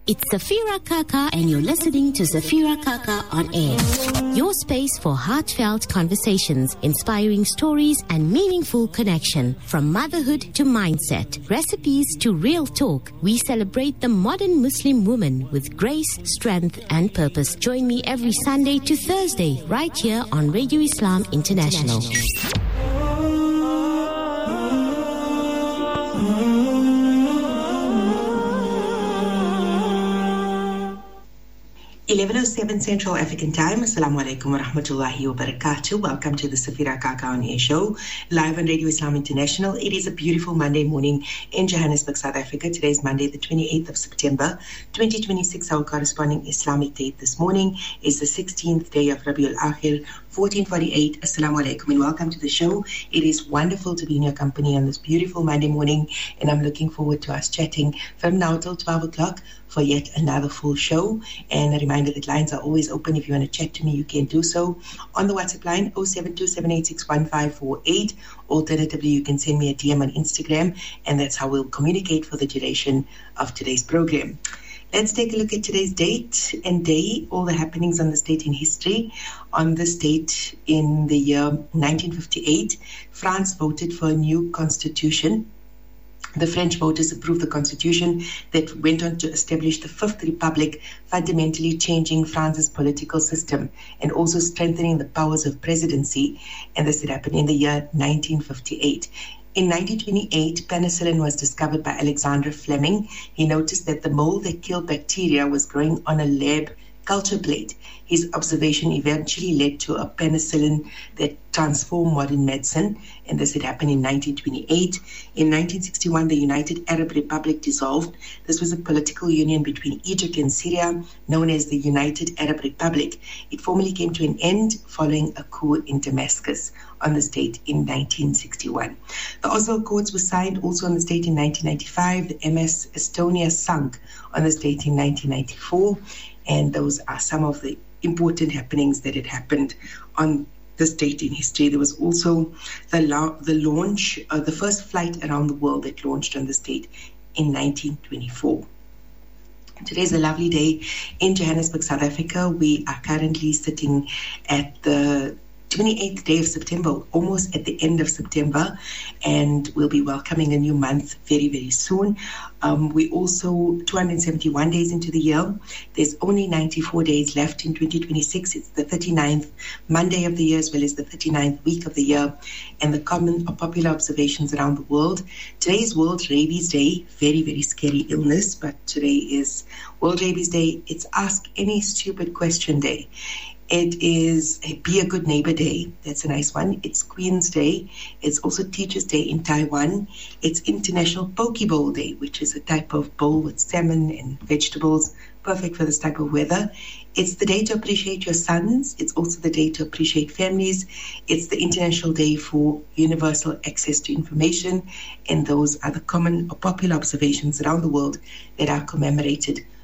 It's Safira Kaka and you're listening to Safira Kaka on air. Your space for heartfelt conversations, inspiring stories and meaningful connection. From motherhood to mindset, recipes to real talk, we celebrate the modern Muslim woman with grace, strength and purpose. Join me every Sunday to Thursday right here on Radio Islam International. 11:07 Central African Time. Assalamu alaikum wa rahmatullahi wa barakatuh. Welcome to the Safira Kaka on Air show, live on Radio Islam International. It is a beautiful Monday morning in Johannesburg, South Africa. Today is Monday, the 28th of September, 2026. Our corresponding Islamic date this morning is the 16th day of Rabiul Akhir, 1448. Assalamu alaikum and welcome to the show. It is wonderful to be in your company on this beautiful Monday morning, and I'm looking forward to us chatting from now till 12 o'clock for yet another full show. And a reminder that lines are always open. If you want to chat to me, you can do so on the WhatsApp line 0727861548. Alternatively, you can send me a DM on Instagram, and that's how we'll communicate for the duration of today's program. Let's take a look at today's date and day, all the happenings on this date in history. On this date in the year 1958, France voted for a new constitution. The French voters approved the constitution that went on to establish the Fifth Republic, fundamentally changing France's political system and also strengthening the powers of presidency. And this had happened in the year 1958. In 1928, penicillin was discovered by Alexander Fleming. He noticed that the mold that killed bacteria was growing on a lab culture plate. His observation eventually led to a penicillin that transformed modern medicine, and this had happened in 1928. In 1961, the United Arab Republic dissolved. This was a political union between Egypt and Syria, known as the United Arab Republic. It formally came to an end following a coup in Damascus on this date in 1961. The Oslo Accords were signed also on this date in 1995. The MS Estonia sunk on this date in 1994. And those are some of the important happenings that had happened on this date in history. There was also the launch, the first flight around the world that launched on this date in 1924. Today's a lovely day in Johannesburg, South Africa. We are currently sitting at the 28th day of September, almost at the end of September, and we'll be welcoming a new month very, very soon. We also 271 days into the year. There's only 94 days left in 2026. It's the 39th Monday of the year as well as the 39th week of the year, and the common or popular observations around the world. Today is World Rabies Day. Very, very scary illness, but today is World Rabies Day. It's Ask Any Stupid Question Day. It is Be a Good Neighbor Day. That's a nice one. It's Queen's Day. It's also Teacher's Day in Taiwan. It's International Poke Bowl Day, which is a type of bowl with salmon and vegetables, perfect for this type of weather. It's the day to appreciate your sons. It's also the day to appreciate families. It's the International Day for Universal Access to Information. And those are the common or popular observations around the world that are commemorated